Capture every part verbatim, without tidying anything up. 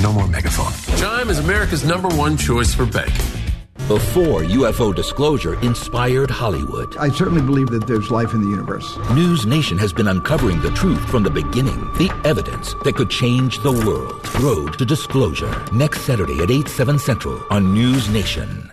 No more megaphone. Chime is America's number one choice for banking. Before U F O disclosure inspired Hollywood, I certainly believe that there's life in the universe. News Nation has been uncovering the truth from the beginning, the evidence that could change the world. Road to Disclosure, next Saturday at eight, seven Central on News Nation.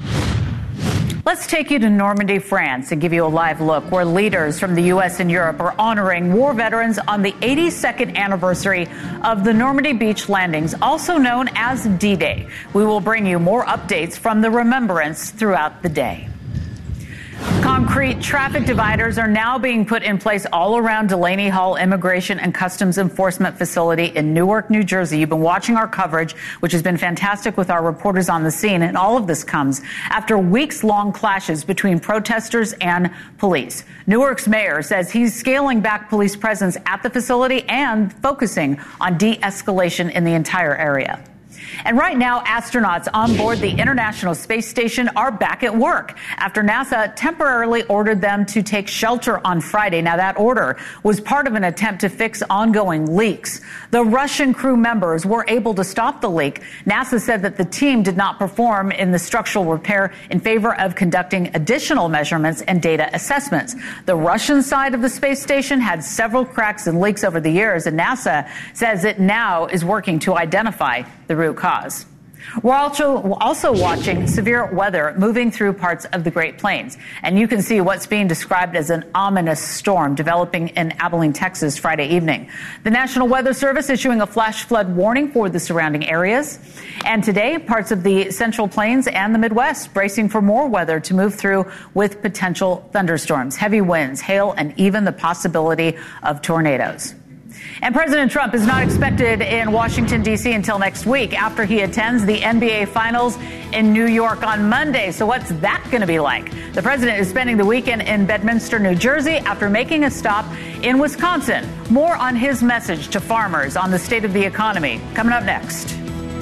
Let's take you to Normandy, France, and give you a live look where leaders from the U S and Europe are honoring war veterans on the eighty-second anniversary of the Normandy beach landings, also known as D-Day. We will bring you more updates from the remembrance throughout the day. Concrete traffic dividers are now being put in place all around Delaney Hall Immigration and Customs Enforcement Facility in Newark, New Jersey. You've been watching our coverage, which has been fantastic with our reporters on the scene. And all of this comes after weeks-long clashes between protesters and police. Newark's mayor says he's scaling back police presence at the facility and focusing on de-escalation in the entire area. And right now, astronauts on board the International Space Station are back at work after NASA temporarily ordered them to take shelter on Friday. Now, that order was part of an attempt to fix ongoing leaks. The Russian crew members were able to stop the leak. NASA said that the team did not perform in the structural repair in favor of conducting additional measurements and data assessments. The Russian side of the space station had several cracks and leaks over the years, and NASA says it now is working to identify the root cause. We're also, also watching severe weather moving through parts of the Great Plains. And you can see what's being described as an ominous storm developing in Abilene, Texas, Friday evening. The National Weather Service issuing a flash flood warning for the surrounding areas. And today, parts of the Central Plains and the Midwest bracing for more weather to move through with potential thunderstorms, heavy winds, hail, and even the possibility of tornadoes. And President Trump is not expected in Washington, D C until next week after he attends the N B A Finals in New York on Monday. So what's that going to be like? The president is spending the weekend in Bedminster, New Jersey, after making a stop in Wisconsin. More on his message to farmers on the state of the economy coming up next.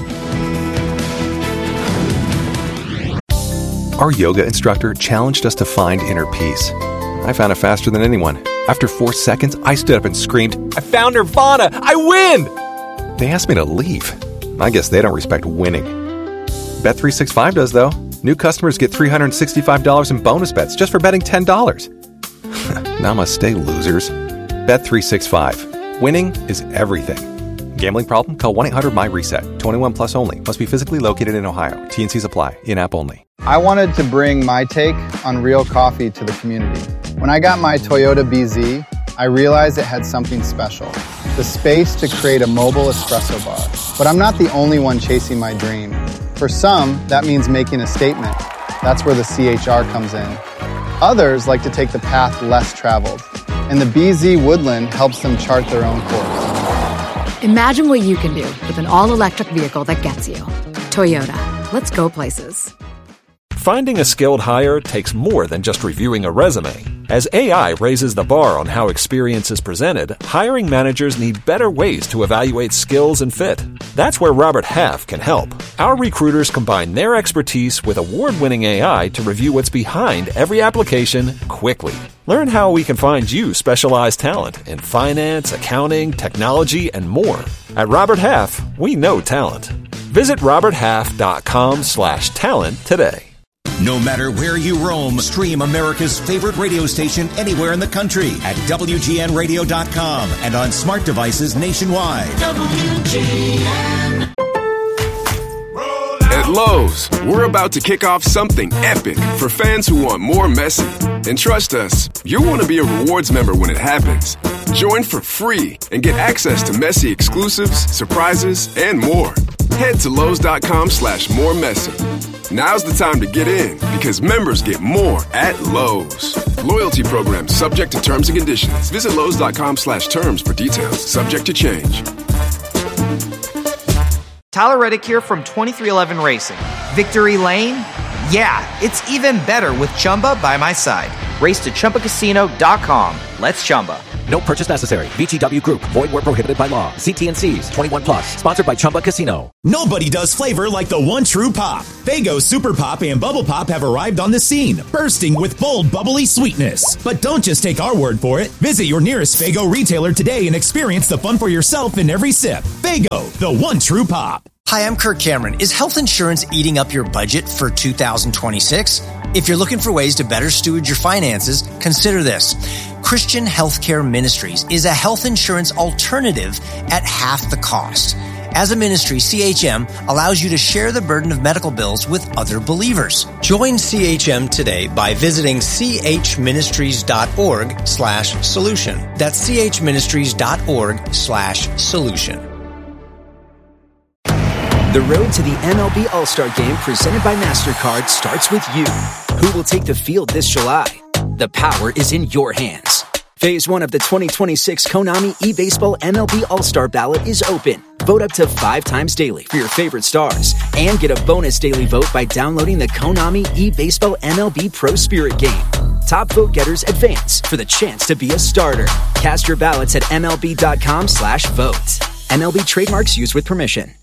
Our yoga instructor challenged us to find inner peace. I found it faster than anyone. After four seconds, I stood up and screamed, "I found Nirvana! I win!" They asked me to leave. I guess they don't respect winning. Bet three sixty-five does, though. New customers get three hundred sixty-five dollars in bonus bets just for betting ten dollars. Namaste, losers. Bet three sixty-five. Winning is everything. Gambling problem? Call one eight hundred my reset. twenty-one plus only. Must be physically located in Ohio. T and Cs apply. In-app only. I wanted to bring my take on real coffee to the community. When I got my Toyota B Z, I realized it had something special. The space to create a mobile espresso bar. But I'm not the only one chasing my dream. For some, that means making a statement. That's where the C H R comes in. Others like to take the path less traveled. And the B Z Woodland helps them chart their own course. Imagine what you can do with an all-electric vehicle that gets you. Toyota. Let's go places. Finding a skilled hire takes more than just reviewing a resume. As A I raises the bar on how experience is presented, hiring managers need better ways to evaluate skills and fit. That's where Robert Half can help. Our recruiters combine their expertise with award-winning A I to review what's behind every application quickly. Learn how we can find you specialized talent in finance, accounting, technology, and more. At Robert Half, we know talent. Visit roberthalf.com slash talent today. No matter where you roam, stream America's favorite radio station anywhere in the country at W G N radio dot com and on smart devices nationwide. W G N. At Lowe's, we're about to kick off something epic for fans who want more Messi. And trust us, you'll want to be a rewards member when it happens. Join for free and get access to Messi exclusives, surprises, and more. Head to Lowe's.com slash more Messi. Now's the time to get in because members get more at Lowe's. Loyalty program subject to terms and conditions. Visit Lowe's.com slash terms for details. Subject to change. Tyler Reddick here from twenty-three eleven Racing. Victory Lane? Yeah, it's even better with Chumba by my side. Race to Chumba Casino dot com. Let's Chumba. No purchase necessary. V G W Group. Void where prohibited by law. See T and C's. twenty-one plus. Sponsored by Chumba Casino. Nobody does flavor like the one true pop. Faygo Super Pop and Bubble Pop have arrived on the scene, bursting with bold, bubbly sweetness. But don't just take our word for it. Visit your nearest Faygo retailer today and experience the fun for yourself in every sip. Faygo, the one true pop. Hi, I'm Kirk Cameron. Is health insurance eating up your budget for two thousand twenty-six? If you're looking for ways to better steward your finances, consider this. Christian Healthcare Ministries is a health insurance alternative at half the cost. As a ministry, C H M allows you to share the burden of medical bills with other believers. Join C H M today by visiting chministries.org slash solution. That's chministries.org slash solution. The road to the M L B All-Star Game presented by MasterCard starts with you. Who will take the field this July? The power is in your hands. Phase one of the twenty twenty-six Konami eBaseball M L B All-Star Ballot is open. Vote up to five times daily for your favorite stars and get a bonus daily vote by downloading the Konami eBaseball M L B Pro Spirit game. Top vote getters advance for the chance to be a starter. Cast your ballots at mlb.com slash vote. M L B trademarks used with permission.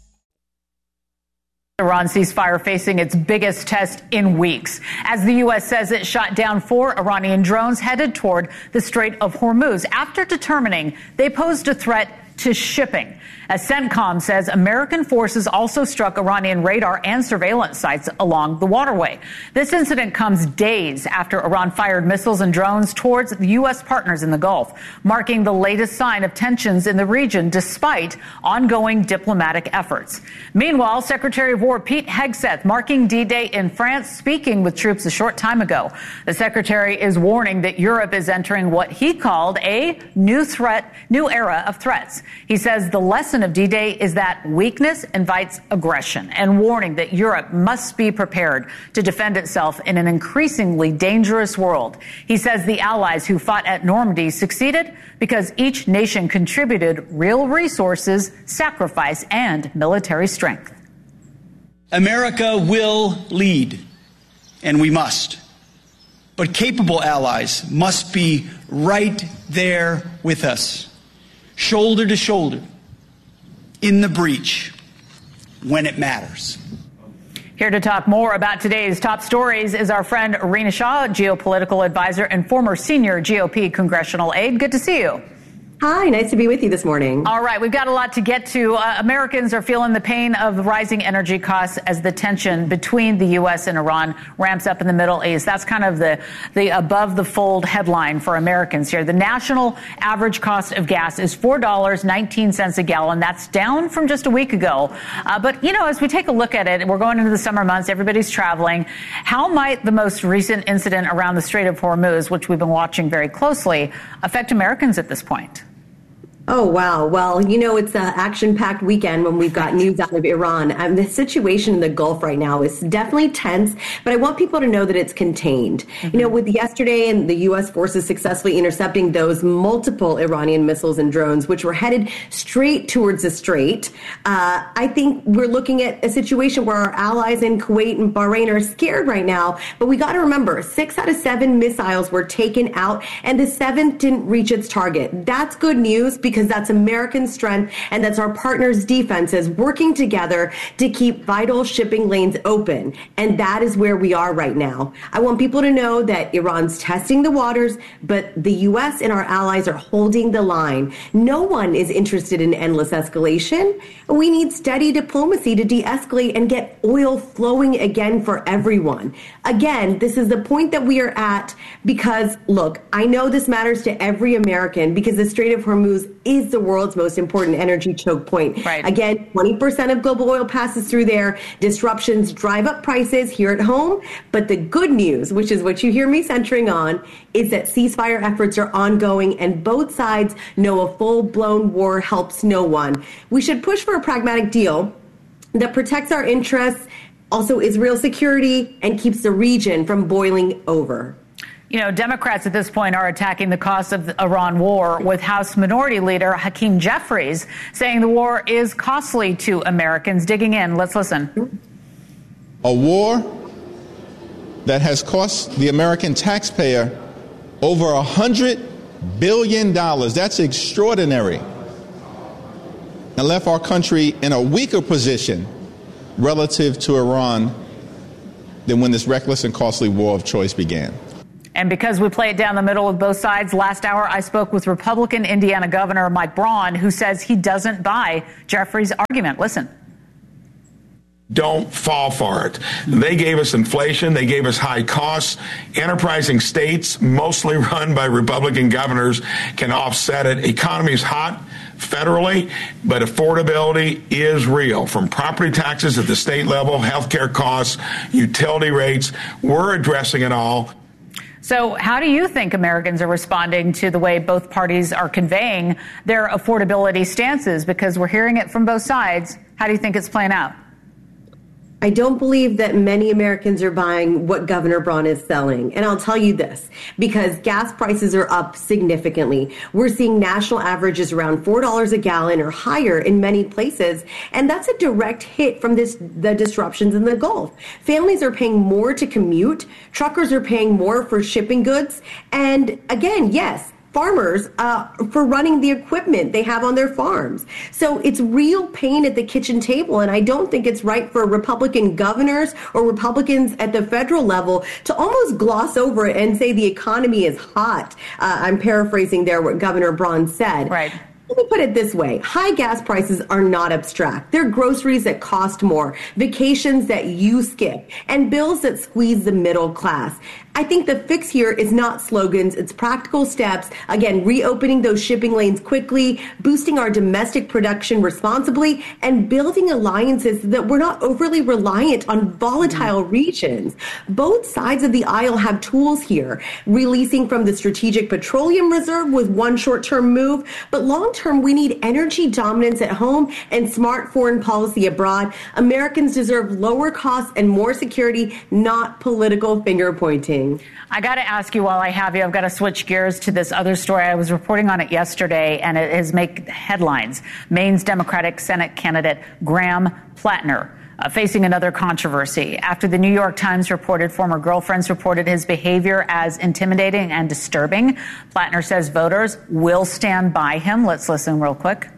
Iran ceasefire facing its biggest test in weeks, as the U S says it shot down four Iranian drones headed toward the Strait of Hormuz after determining they posed a threat to shipping. As CENTCOM says, American forces also struck Iranian radar and surveillance sites along the waterway. This incident comes days after Iran fired missiles and drones towards the U S partners in the Gulf, marking the latest sign of tensions in the region despite ongoing diplomatic efforts. Meanwhile, Secretary of War Pete Hegseth marking D-Day in France, speaking with troops a short time ago. The secretary is warning that Europe is entering what he called a new threat, new era of threats. He says the lesson of D-Day is that weakness invites aggression, and warning that Europe must be prepared to defend itself in an increasingly dangerous world. He says the allies who fought at Normandy succeeded because each nation contributed real resources, sacrifice, and military strength. America will lead, and we must. But capable allies must be right there with us, shoulder to shoulder, in the breach, when it matters. Here to talk more about today's top stories is our friend Irina Shah, geopolitical advisor and former senior G O P congressional aide. Good to see you. Hi, nice to be with you this morning. All right, we've got a lot to get to. Uh, Americans are feeling the pain of rising energy costs as the tension between the U S and Iran ramps up in the Middle East. That's kind of the, the above-the-fold headline for Americans here. The national average cost of gas is four dollars and nineteen cents a gallon. That's down from just a week ago. Uh, but, you know, as we take a look at it, we're going into the summer months, everybody's traveling. How might the most recent incident around the Strait of Hormuz, which we've been watching very closely, affect Americans at this point? Oh, wow. Well, you know, it's an action-packed weekend when we've got news out of Iran. Um, the situation in the Gulf right now is definitely tense, but I want people to know that it's contained. Mm-hmm. You know, with yesterday and the U S forces successfully intercepting those multiple Iranian missiles and drones, which were headed straight towards the strait, uh, I think we're looking at a situation where our allies in Kuwait and Bahrain are scared right now. But we got to remember, six out of seven missiles were taken out, and the seventh didn't reach its target. That's good news because Because that's American strength, and that's our partners' defenses working together to keep vital shipping lanes open. And that is where we are right now. I want people to know that Iran's testing the waters, but the U S and our allies are holding the line. No one is interested in endless escalation. We need steady diplomacy to de-escalate and get oil flowing again for everyone. Again, this is the point that we are at because, look, I know this matters to every American because the Strait of Hormuz is the world's most important energy choke point. Right. Again, twenty percent of global oil passes through there. Disruptions drive up prices here at home. But the good news, which is what you hear me centering on, is that ceasefire efforts are ongoing and both sides know a full-blown war helps no one. We should push for a pragmatic deal that protects our interests, also Israel's security, and keeps the region from boiling over. You know, Democrats at this point are attacking the cost of the Iran war, with House Minority Leader Hakeem Jeffries saying the war is costly to Americans. Digging in, let's listen. A war that has cost the American taxpayer over one hundred billion dollars. That's extraordinary. And left our country in a weaker position relative to Iran than when this reckless and costly war of choice began. And because we play it down the middle with both sides, last hour I spoke with Republican Indiana Governor Mike Braun, who says he doesn't buy Jeffrey's argument. Listen. Don't fall for it. They gave us inflation. They gave us high costs. Enterprising states, mostly run by Republican governors, can offset it. Economy's hot federally, but affordability is real. From property taxes at the state level, healthcare costs, utility rates, we're addressing it all. So how do you think Americans are responding to the way both parties are conveying their affordability stances? Because we're hearing it from both sides. How do you think it's playing out? I don't believe that many Americans are buying what Governor Braun is selling. And I'll tell you this, because gas prices are up significantly. We're seeing national averages around four dollars a gallon or higher in many places. And that's a direct hit from this, the disruptions in the Gulf. Families are paying more to commute. Truckers are paying more for shipping goods. And again, yes, farmers uh, for running the equipment they have on their farms. So it's real pain at the kitchen table. And I don't think it's right for Republican governors or Republicans at the federal level to almost gloss over it and say the economy is hot. Uh, I'm paraphrasing there what Governor Braun said. Right. Let me put it this way. High gas prices are not abstract. They're groceries that cost more, vacations that you skip, and bills that squeeze the middle class. I think the fix here is not slogans. It's practical steps. Again, reopening those shipping lanes quickly, boosting our domestic production responsibly, and building alliances so that we're not overly reliant on volatile regions. Both sides of the aisle have tools here, releasing from the Strategic Petroleum Reserve with one short-term move, but long-term we need energy dominance at home and smart foreign policy abroad. Americans deserve lower costs and more security, not political finger-pointing. I got to ask you while I have you, I've got to switch gears to this other story. I was reporting on it yesterday, and it has made headlines. Maine's Democratic Senate candidate Graham Plattner uh, facing another controversy. After the New York Times reported former girlfriends reported his behavior as intimidating and disturbing, Plattner says voters will stand by him. Let's listen real quick.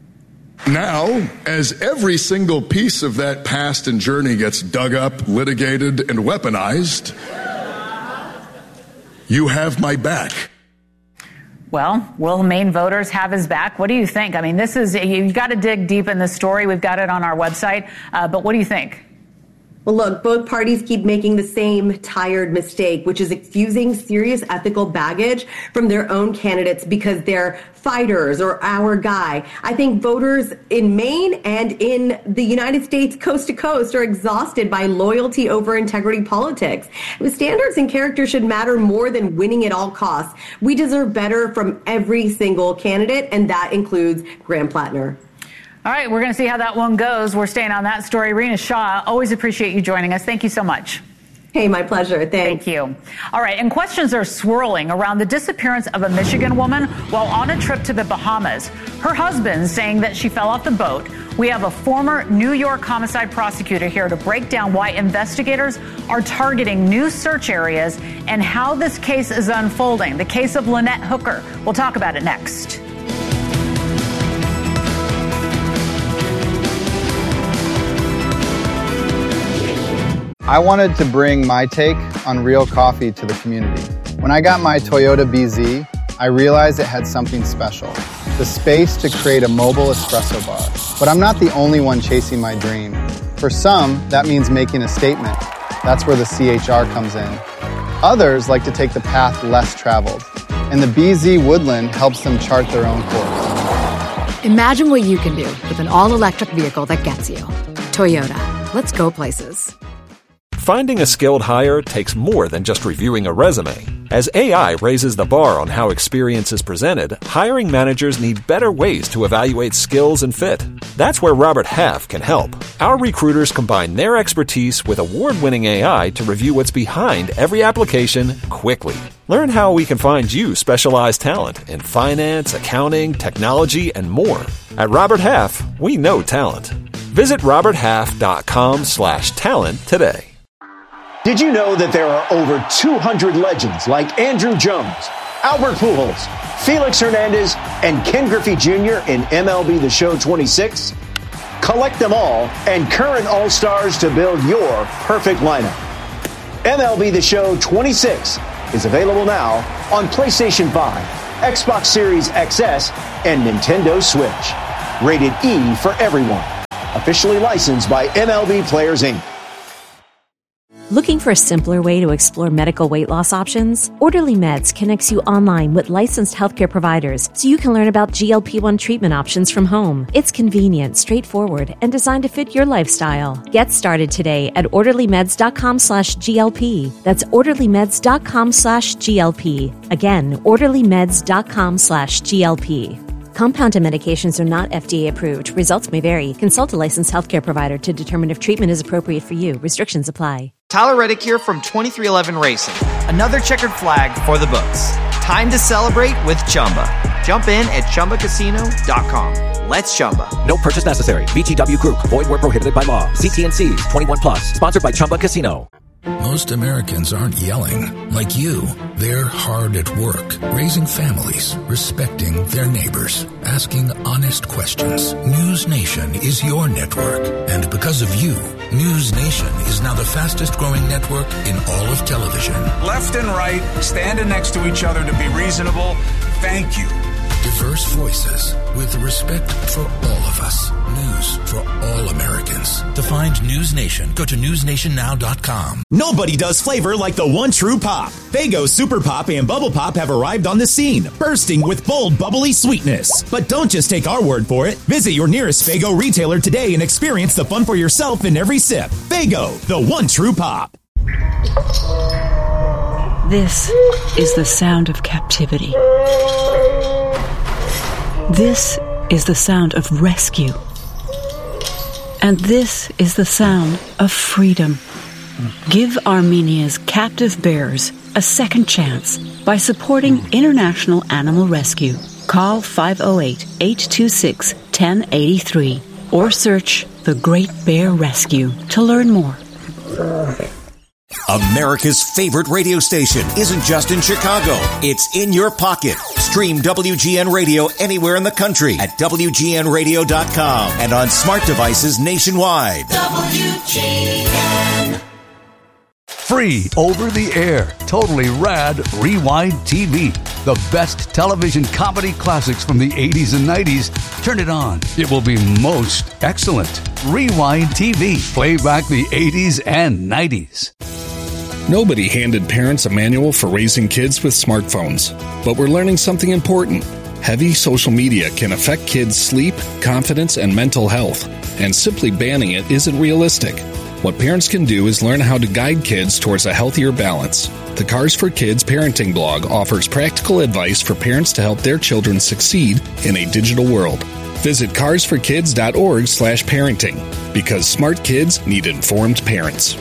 Now, as every single piece of that past and journey gets dug up, litigated, and weaponized, you have my back. Well, will Maine voters have his back? What do you think? I mean, this is, you've got to dig deep in this story. We've got it on our website. Uh, but what do you think? Well, look, both parties keep making the same tired mistake, which is excusing serious ethical baggage from their own candidates because they're fighters or our guy. I think voters in Maine and in the United States coast to coast are exhausted by loyalty over integrity politics. Standards and character should matter more than winning at all costs. We deserve better from every single candidate, and that includes Graham Plattner. All right, we're going to see how that one goes. We're staying on that story. Rena Shaw, always appreciate you joining us. Thank you so much. Hey, my pleasure. Thanks. Thank you. All right, and questions are swirling around the disappearance of a Michigan woman while on a trip to the Bahamas. Her husband saying that she fell off the boat. We have a former New York homicide prosecutor here to break down why investigators are targeting new search areas and how this case is unfolding. The case of Lynette Hooker. We'll talk about it next. I wanted to bring my take on real coffee to the community. When I got my Toyota B Z, I realized it had something special, the space to create a mobile espresso bar. But I'm not the only one chasing my dream. For some, that means making a statement. That's where the C H R comes in. Others like to take the path less traveled, and the B Z Woodland helps them chart their own course. Imagine what you can do with an all-electric vehicle that gets you. Toyota. Let's go places. Finding a skilled hire takes more than just reviewing a resume. As A I raises the bar on how experience is presented, hiring managers need better ways to evaluate skills and fit. That's where Robert Half can help. Our recruiters combine their expertise with award-winning A I to review what's behind every application quickly. Learn how we can find you specialized talent in finance, accounting, technology, and more. At Robert Half, we know talent. Visit roberthalf.com slash talent today. Did you know that there are over two hundred legends like Andrew Jones, Albert Pujols, Felix Hernandez, and Ken Griffey Junior in M L B The Show twenty-six? Collect them all and current All-Stars to build your perfect lineup. M L B The Show twenty-six is available now on PlayStation five, Xbox Series X S, and Nintendo Switch. Rated E for everyone. Officially licensed by M L B Players, Incorporated. Looking for a simpler way to explore medical weight loss options? Orderly Meds connects you online with licensed healthcare providers so you can learn about G L P one treatment options from home. It's convenient, straightforward, and designed to fit your lifestyle. Get started today at orderlymeds.com slash GLP. That's orderlymeds.com slash GLP. Again, orderlymeds.com slash GLP. Compounded medications are not F D A approved. Results may vary. Consult a licensed healthcare provider to determine if treatment is appropriate for you. Restrictions apply. Tyler Reddick here from twenty-three eleven Racing. Another checkered flag for the books. Time to celebrate with Chumba. Jump in at Chumba Casino dot com. Let's Chumba. No purchase necessary. V G W Group. Void where prohibited by law. See T and C's. twenty-one plus. Sponsored by Chumba Casino. Most Americans aren't yelling like you. They're hard at work, raising families, respecting their neighbors, asking honest questions. News Nation is your network. And because of you, News Nation is now the fastest growing network in all of television. Left and right, standing next to each other to be reasonable. Thank you. Diverse voices with respect for all of us. News for all Americans. To find News Nation, go to news nation now dot com. Nobody does flavor like the one true pop. Faygo Super Pop and Bubble Pop have arrived on the scene, bursting with bold, bubbly sweetness. But don't just take our word for it. Visit your nearest Faygo retailer today and experience the fun for yourself in every sip. Faygo, the one true pop. This is the sound of captivity. This is the sound of rescue. And this is the sound of freedom. Give Armenia's captive bears a second chance by supporting International Animal Rescue. Call five oh eight, eight two six, one oh eight three or search The Great Bear Rescue to learn more. America's favorite radio station isn't just in Chicago. It's in your pocket. Stream W G N Radio anywhere in the country at W G N radio dot com and on smart devices nationwide. W G N. Free over the air, totally rad Rewind T V. The best television comedy classics from the eighties and nineties. Turn it on. It will be most excellent. Rewind T V. Play back the eighties and nineties. Nobody handed parents a manual for raising kids with smartphones, but we're learning something important. Heavy social media can affect kids' sleep, confidence, and mental health, and simply banning it isn't realistic. What parents can do is learn how to guide kids towards a healthier balance. The Cars for Kids parenting blog offers practical advice for parents to help their children succeed in a digital world. Visit cars for kids dot org slash parenting, because smart kids need informed parents.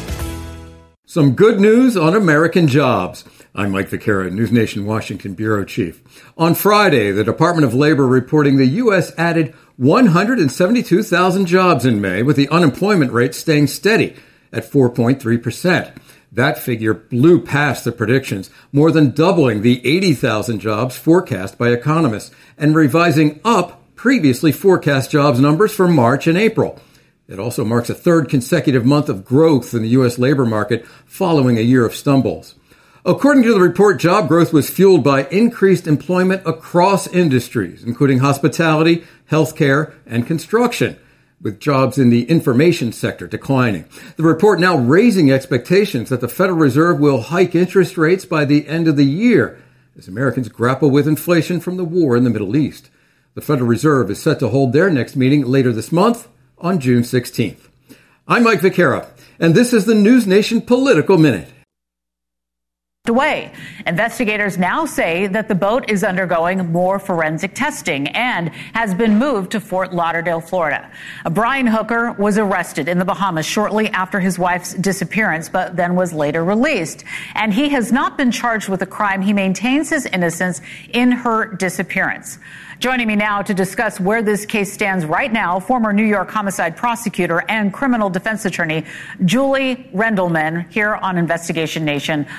Some good news on American jobs. I'm Mike Vaquera, News Nation Washington Bureau Chief. On Friday, the Department of Labor reporting the U S added one hundred seventy-two thousand jobs in May, with the unemployment rate staying steady at four point three percent. That figure blew past the predictions, more than doubling the eighty thousand jobs forecast by economists and revising up previously forecast jobs numbers for March and April. It also marks a third consecutive month of growth in the U S labor market following a year of stumbles. According to the report, job growth was fueled by increased employment across industries, including hospitality, healthcare, and construction, with jobs in the information sector declining. The report now raising expectations that the Federal Reserve will hike interest rates by the end of the year as Americans grapple with inflation from the war in the Middle East. The Federal Reserve is set to hold their next meeting later this month on June sixteenth. I'm Mike Vaquera, and this is the News Nation Political Minute. Away. Investigators now say that the boat is undergoing more forensic testing and has been moved to Fort Lauderdale, Florida. Brian Hooker was arrested in the Bahamas shortly after his wife's disappearance, but then was later released. And he has not been charged with a crime. He maintains his innocence in her disappearance. Joining me now to discuss where this case stands right now, former New York homicide prosecutor and criminal defense attorney Julie Rendelman here on Investigation Nation. A special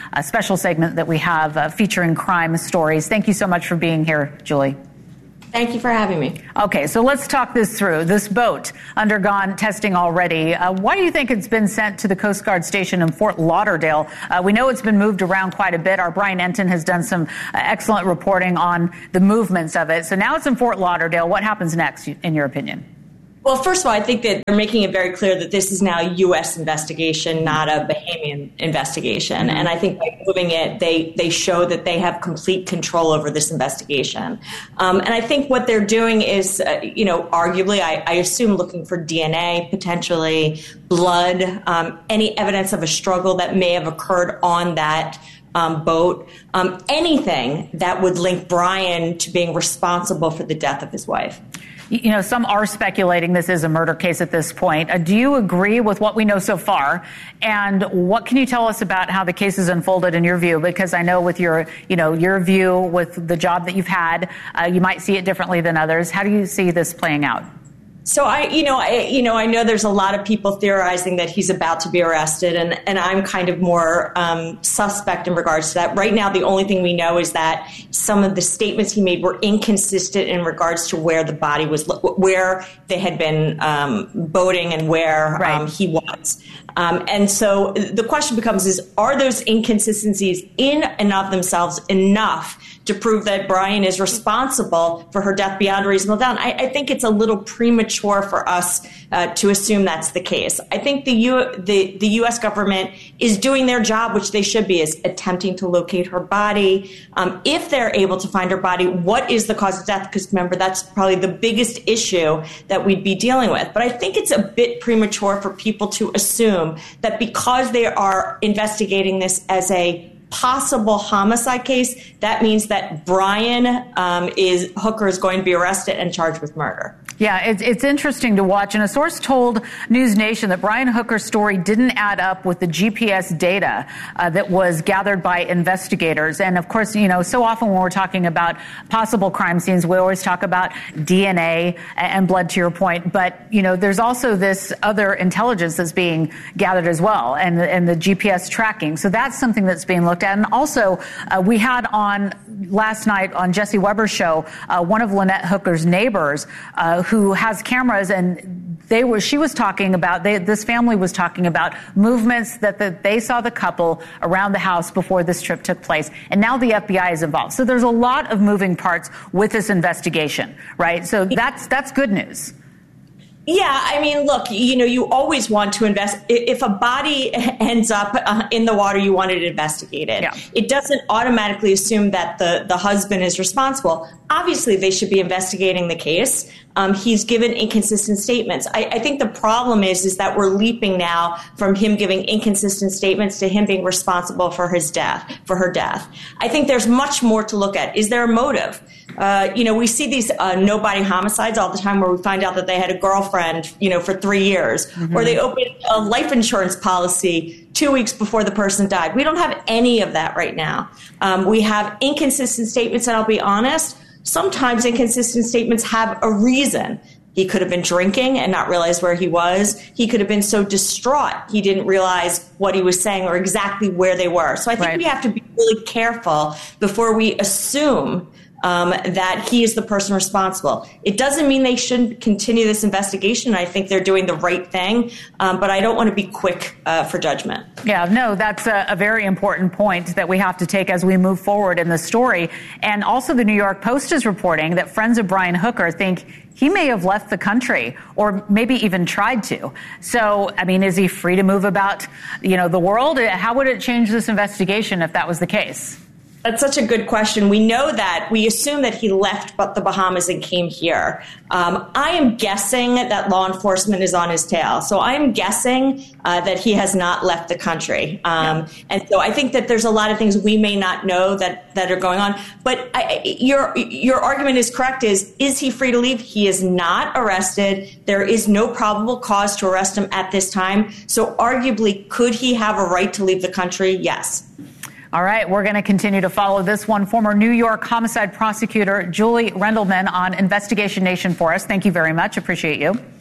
special segment that we have uh, featuring crime stories. Thank you so much for being here, Julie. Thank you for having me. Okay, so let's talk this through. This boat undergone testing already. Uh, why do you think it's been sent to the Coast Guard station in Fort Lauderdale? Uh, we know it's been moved around quite a bit. Our Brian Enton has done some uh, excellent reporting on the movements of it. So now it's in Fort Lauderdale. What happens next, in your opinion? Well, first of all, I think that they're making it very clear that this is now a U S investigation, not a Bahamian investigation. Mm-hmm. And I think by moving it, they, they show that they have complete control over this investigation. Um, and I think what they're doing is, uh, you know, arguably, I, I assume looking for D N A, potentially blood, um, any evidence of a struggle that may have occurred on that Um, boat, um, anything that would link Brian to being responsible for the death of his wife. You know, some are speculating this is a murder case at this point. Uh, do you agree with what we know so far? And what can you tell us about how the case has unfolded in your view? Because I know with your, you know, your view with the job that you've had, uh, you might see it differently than others. How do you see this playing out? So I, you know, I, you know, I know there's a lot of people theorizing that he's about to be arrested, and, and I'm kind of more um, suspect in regards to that. Right now, the only thing we know is that some of the statements he made were inconsistent in regards to where the body was, where they had been um, boating and where right. um, he was. Um, and so the question becomes: is are those inconsistencies in and of themselves enough to prove that Brian is responsible for her death beyond a reasonable doubt? I, I think it's a little premature for us uh, to assume that's the case. I think the, U, the the U S government is doing their job, which they should be, is attempting to locate her body. Um, if they're able to find her body, what is the cause of death? Because remember, that's probably the biggest issue that we'd be dealing with. But I think it's a bit premature for people to assume that because they are investigating this as a possible homicide case, that means that Brian um, is Hooker is going to be arrested and charged with murder. Yeah, it's, it's interesting to watch. And a source told News Nation that Brian Hooker's story didn't add up with the G P S data uh, that was gathered by investigators. And of course, you know, so often when we're talking about possible crime scenes, we always talk about D N A and blood, to your point. But, you know, there's also this other intelligence that's being gathered as well, and, and the G P S tracking. So that's something that's being looked at. And also, uh, we had on last night on Jesse Weber's show, uh, one of Lynette Hooker's neighbors, uh, who has cameras, and they were, she was talking about, they, this family was talking about movements that the, they saw the couple around the house before this trip took place. And now the F B I is involved. So there's a lot of moving parts with this investigation, right? So that's, that's good news. Yeah, I mean, look, you know, you always want to invest. If a body ends up uh, in the water, you want it investigated. Yeah. It doesn't automatically assume that the, the husband is responsible. Obviously, they should be investigating the case. Um, he's given inconsistent statements. I, I think the problem is, is that we're leaping now from him giving inconsistent statements to him being responsible for his death, for her death. I think there's much more to look at. Is there a motive? Uh, you know, we see these uh, no-body homicides all the time where we find out that they had a girlfriend, you know, for three years, mm-hmm. or they opened a life insurance policy two weeks before the person died. We don't have any of that right now. Um, we have inconsistent statements, and I'll be honest, sometimes inconsistent statements have a reason. He could have been drinking and not realize where he was. He could have been so distraught he didn't realize what he was saying or exactly where they were. So I think right. we have to be really careful before we assume Um, that he is the person responsible. It doesn't mean they shouldn't continue this investigation. I think they're doing the right thing, um, but I don't want to be quick uh, for judgment. Yeah, no, that's a, a very important point that we have to take as we move forward in the story. And also the New York Post is reporting that friends of Brian Hooker think he may have left the country or maybe even tried to. So, I mean, is he free to move about, you know, the world? How would it change this investigation if that was the case? That's such a good question. We know that. We assume that he left but the Bahamas and came here. Um, I am guessing that law enforcement is on his tail. So I am guessing uh, that he has not left the country. Um, yeah. And so I think that there's a lot of things we may not know that, that are going on. But I, your your argument is correct. Is, is he free to leave? He is not arrested. There is no probable cause to arrest him at this time. So arguably, could he have a right to leave the country? Yes. All right, we're going to continue to follow this one. Former New York homicide prosecutor Julie Rendelman on Investigation Nation for us. Thank you very much. Appreciate you.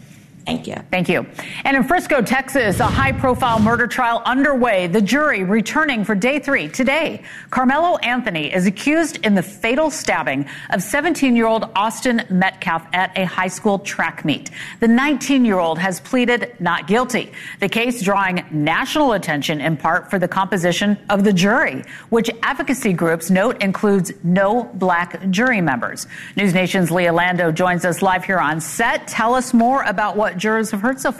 Thank you. Thank you. And in Frisco, Texas, a high-profile murder trial underway. The jury returning for day three today. Carmelo Anthony is accused in the fatal stabbing of seventeen-year-old Austin Metcalf at a high school track meet. The nineteen-year-old has pleaded not guilty. The case drawing national attention in part for the composition of the jury, which advocacy groups note includes no black jury members. News Nation's Leah Lando joins us live here on set. Tell us more about what jurors have heard so far.